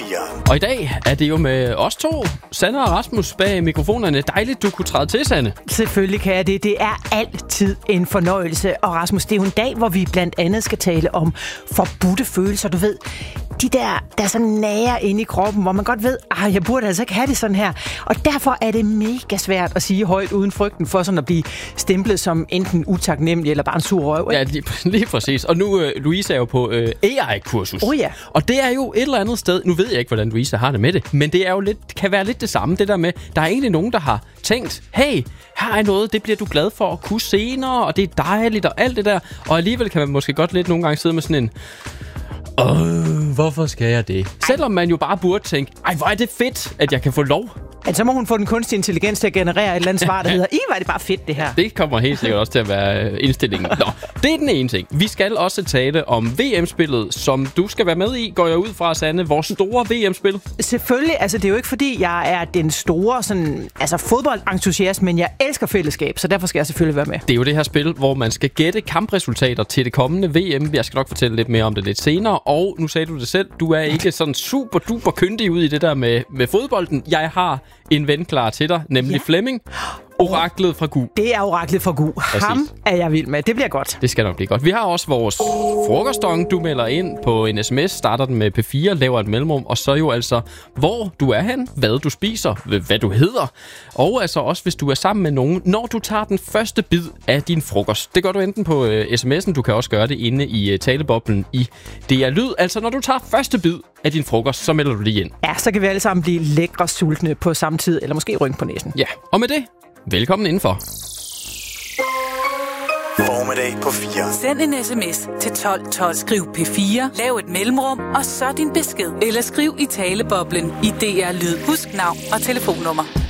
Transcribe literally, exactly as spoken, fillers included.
fire. Og i dag er det jo med os to, Sanne og Rasmus, bag mikrofonerne. Dejligt, du kunne træde til, Sanne. Selvfølgelig kan jeg det. Det er altid en fornøjelse. Og Rasmus, det er jo en dag, hvor vi blandt andet skal tale om forbudte følelser. Du ved, de der, der er så nære inde i kroppen, hvor man godt ved, at jeg burde altså ikke have det sådan her. Og derfor er det mega svært at sige højt uden frygten for sådan at blive stemplet som enten utaknemmelig eller bare en sur røv. Ja, lige, lige præcis. Og nu, uh, Louise er jo på uh, A I-kursus. Oh ja. Og det er jo et eller andet sted, nu ved jeg ikke, hvordan Louise har det med det, men det er jo lidt, kan være lidt det samme, det der med, der er egentlig nogen, der har tænkt, hey, her er noget, det bliver du glad for at kunne senere, og det er dejligt og alt det der. Og alligevel kan man måske godt lidt nogle gange sidde med sådan en, åh, hvorfor skal jeg det? Ej. Selvom man jo bare burde tænke, ej, hvor er det fedt, at jeg kan få lov. At så må hun få den kunstige intelligens til at generere et eller andet svar, der hedder, I, var det bare fedt, det her. Det kommer helt sikkert også til at være indstillingen. Nå, det er den ene ting. Vi skal også tale om V M-spillet, som du skal være med i, går jeg ud fra, Sanne. Vores store V M-spil. Selvfølgelig. Altså, det er jo ikke, fordi jeg er den store sådan, altså, fodboldentusiast, men jeg elsker fællesskab, så derfor skal jeg selvfølgelig være med. Det er jo det her spil, hvor man skal gætte kampresultater til det kommende V M. Jeg skal nok fortælle lidt mere om det lidt senere. Og nu sagde du det selv, du er ikke sådan super duper kyndig ud i det der med, med fodbolden. Jeg har en ven klar til dig, nemlig ja. Flemming. Oraklet fra Gu. Det er oraklet fra Gu. Præcis. Ham er jeg vild med. Det bliver godt. Det skal nok blive godt. Vi har også vores frokostdong. Du melder ind på en sms, starter den med P fire, laver et mellemrum, og så jo altså, hvor du er hen, hvad du spiser, hvad du hedder, og altså også, hvis du er sammen med nogen, når du tager den første bid af din frokost. Det gør du enten på uh, sms'en, du kan også gøre det inde i uh, taleboblen i D R Lyd. Altså, når du tager første bid af din frokost, så melder du lige ind. Ja, så kan vi alle sammen blive lækre sultne på samme tid, eller måske rynke på næsen. Ja, og med det, velkommen indenfor. Formiddag på fire. Send en sms til tolv tolv. Skriv P fire, lav et mellemrum, og så din besked. Eller skriv i taleboblen i D R Lyd. Husk navn og telefonnummer.